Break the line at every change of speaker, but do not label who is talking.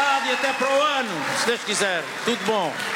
obrigado e até para o ano, se Deus quiser. Tudo bom.